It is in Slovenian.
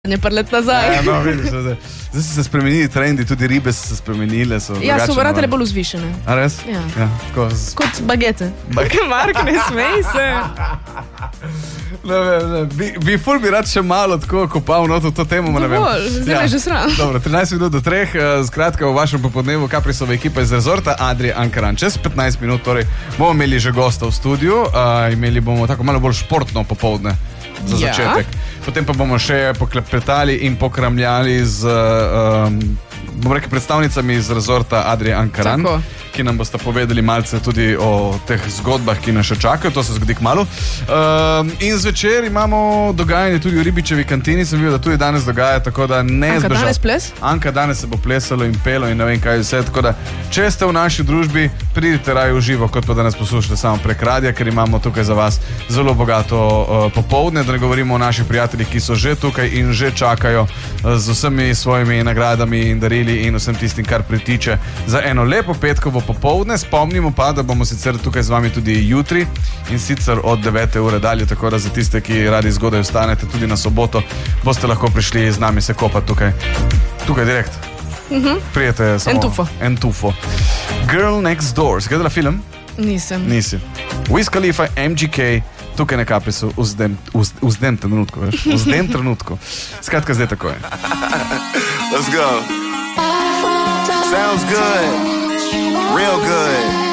Ne prlet nazaj. Ja, no, vidiš, zdaj so se spremenili trendi, tudi ribe so se spremenile. Ja, so vrate bolj vzvišene. A res? Ja. Kot bagete. Mark, ne smej se. Bi ful bi rad še malo tako kopal noto to temo, ne vem. Zdaj je že sram. Dobro, 13 minut do 3, skratka v vašem popodnevu Kaprisova ekipa iz rezorta Adria Ankaran. Čez 15 minut torej bomo imeli že gosta v studiu, imeli bomo tako malo bolj športno popoldne za začetek. Potem pa bomo še poklepetali in pokramljali z bom rekel, predstavnicami iz rezorta Adria Ankaran, ki nam boste povedali malce tudi o teh zgodbah, ki nas še čakajo, to se zgodi kmalu. In zvečer imamo dogajanje tudi v Ribičevi kantini, sem videl, da tudi danes dogaja, tako da ne zbežal. Anka danes ples? Anka danes se bo plesalo in pelo in ne vem kaj vse, tako da če ste v naši družbi, pridite raje v živo, kot pa da nas poslušate samo prek radija, ker imamo tukaj za vas zelo bogato popoldne, da ne govorimo o naših prijateljih, ki so že tukaj in že čakajo z vsemi svojimi nagradami in darili in vsem tistim, kar pritiče za eno lepo petkovo popoldne. Spomnimo pa, da bomo sicer tukaj z vami tudi jutri in sicer od 9. ure dalje, tako da za tiste, ki radi zgodaj vstanete tudi na soboto, boste lahko prišli z nami se kopati tukaj direkt. Prijete samo Entufo. Girl Next Door, si gledala film? Nisem. Nisi. Wiz Khalifa, MGK, tukaj na Kaprisu v zdem trenutku, veš? V zdem trenutku. Skratka, zdaj tako je. Let's go. Sounds good. Real good.